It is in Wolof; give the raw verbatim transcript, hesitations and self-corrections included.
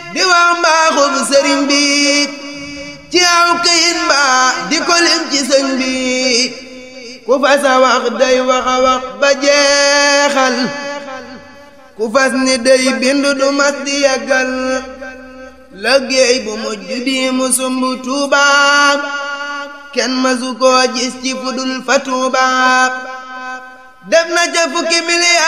di wax mbaaxum sëriñ bi ci aw këyit mbaa di ko lim ci sëñ bi ku fas a wax day wax a wax ba jeexal ku fas ni day bindu du mas di yàggal liggéey bu mujj bi mu sumb Tuuba kenn masu koo gis ci fudul fa Tuuba def na ca fukki miliyaar